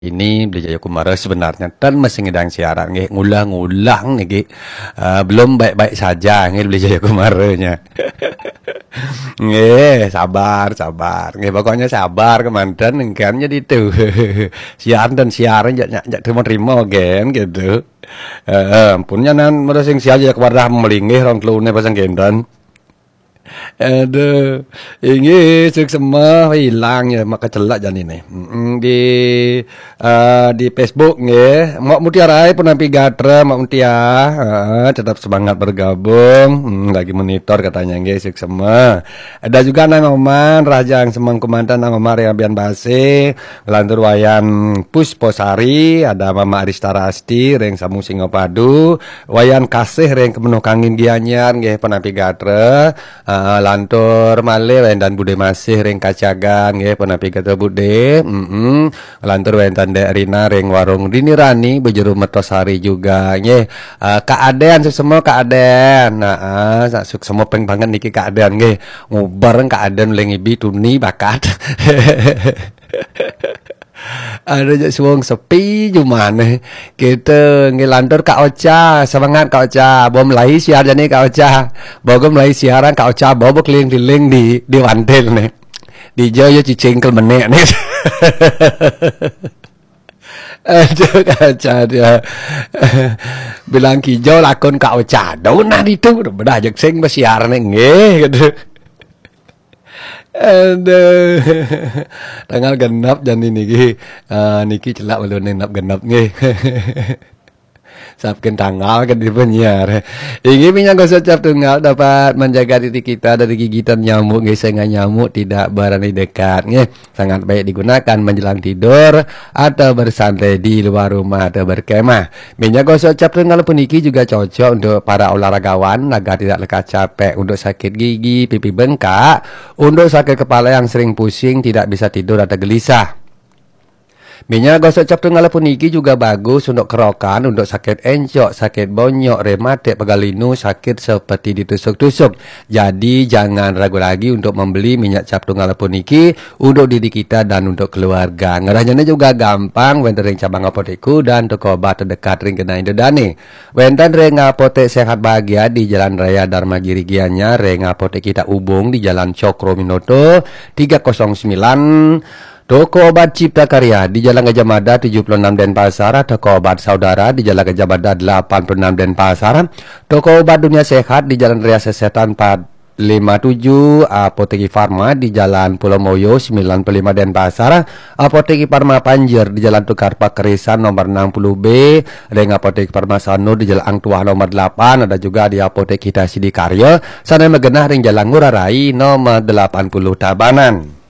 Ini beli Jaya Kumara sebenarnya dan masih ngedang siaran nggih ngulang-ngulang nggih. Belum baik-baik saja nggih beli Jaya Kumaranya. Nggih, sabar, sabar. Nggih pokoknya sabar kemanten engkan jadi itu. Siaran dan siaran jak terima-terima gen gitu. Ampunnya nan merasa sing siar ya kepada melingih rong telune pasang gendon. Aduh, ini semua hilang ya maka celak jan ini. Di Facebook nggih, Mak Mutiara pun nampi gatra Mak Mutia, tetap semangat bergabung. Lagi monitor katanya nggih semua. Ada juga Nang Oman Raja yang semang komandan Nang Omar yang Bian Base, lantur wayan Pusposari, ada Mama Arista Rasti reng Samu Singopadu, wayan Kasih reng Kemenuh Kangin Gianyar nggih penampi gatra. Lantur malih wendan Bude Masih ring Kacagan nggih penapi kata Bude. Lantur wendan Dek Rina ring warung Dini Rani Bejero Metosari juga nggih. Kak Aden semua Kak Aden. Semua peng banget niki Kak Aden nggih. Ngubar Kak Aden lengibi tuni bakat. Ada je suang sepi jumane kita ngelantur Kak Ocha semangat Kak Ocha bom lai siar jani Kak Ocha bogom lai siaran Kak Ocha bobo keliling-keliling di wantel nih di jauh ya cicingkel menek nih. Aduh Kak Ocha dia bilang kijau lakon Kak Ocha daunah itu bedah jek sing besiaran nggih gitu. Aduh, tanggal genap jan niki niki celak ulun genap nggih. Sapkeun tanggal kan di penyiar. Ini minyak gosok cap tunggal dapat menjaga diri kita dari gigitan nyamuk nggih sehingga nyamuk tidak berani dekat nggih. Sangat baik digunakan menjelang tidur atau bersantai di luar rumah atau berkemah. Minyak gosok cap tunggal puniki juga cocok untuk para olahragawan agar tidak lekas capek, untuk sakit gigi, pipi bengkak, untuk sakit kepala yang sering pusing, tidak bisa tidur atau gelisah. Minyak gosok cap tunggal puniki juga bagus untuk kerokan, untuk sakit encok, sakit bonyok, rematik, pegalinu, sakit seperti ditusuk-tusuk. Jadi jangan ragu lagi untuk membeli minyak cap tunggal puniki untuk diri kita dan untuk keluarga. Ngerahnya juga gampang, wenten ring cabang apotekku dan toko obat terdekat ring Kenai Indodani. Wenten ring apotek Sehat Bahagia di Jalan Raya Dharma Giri Gianyar, ring apotek kita Ubung di Jalan Cokro Minoto 309. Toko obat Cipta Karya di Jalan Gajah Mada 76 Denpasar, toko obat Saudara di Jalan Gajah Mada 86 Denpasar, toko obat Dunia Sehat di Jalan Raya Sesetan 457, Apoteki Farma di Jalan Pulau Moyo 95 Denpasar, Apoteki Farma Panjer di Jalan Tukar Pakerisan nomor 60B, dengan Apoteki Farma Sanur di Jalan Angtuah nomor 8, ada juga di Apoteki Kita Sidikarya, sana megenah ring Jalan Ngurah Rai nomor 80 Tabanan.